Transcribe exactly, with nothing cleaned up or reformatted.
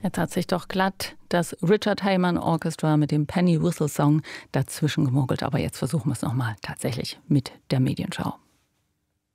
Jetzt hat sich doch glatt das Richard Heyman Orchestra mit dem Penny Whistle Song dazwischen gemogelt. Aber jetzt versuchen wir es nochmal tatsächlich mit der Medienschau.